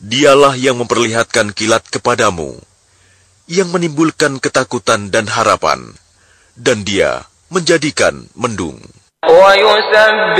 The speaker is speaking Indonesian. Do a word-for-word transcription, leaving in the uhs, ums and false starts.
Dialah yang memperlihatkan kilat kepadamu, yang menimbulkan ketakutan dan harapan, dan Dia menjadikan mendung.